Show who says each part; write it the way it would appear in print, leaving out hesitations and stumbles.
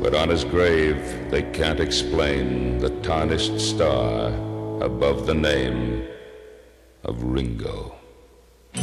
Speaker 1: but on his grave they can't explain the tarnished star above the name of Ringo.